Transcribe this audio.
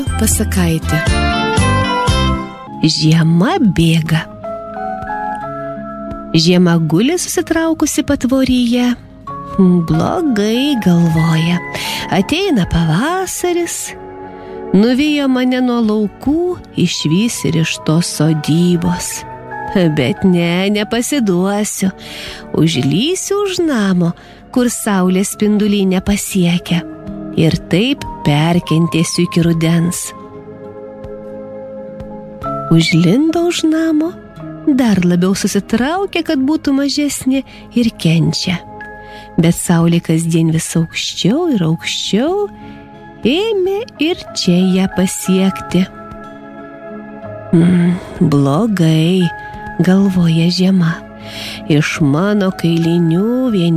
Pasakaitė. Žiema bėga. Žiema guli susitraukusi patvoryje. Blogai galvoja. Ateina pavasaris. Nuvijo mane nuo laukų, išvys ir iš tos sodybos. Bet nepasiduosiu. Užlysiu už namo, kur saulės spinduliai nepasiekia. Ir taip perkentėsiu iki rudens. Užlindo už namo, dar labiau susitraukia, kad būtų mažesnė ir kenčia. Bet saulė kasdien vis aukščiau ir aukščiau ėmė ir čia ją pasiekti. Blogai, galvoja žiema. Iš mano kailinių vien